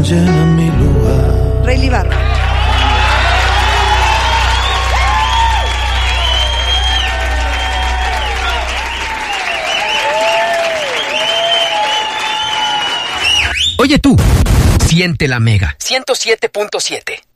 Llena mi lugar. Rey Libarra. Oye tú, siente la Mega 107.7.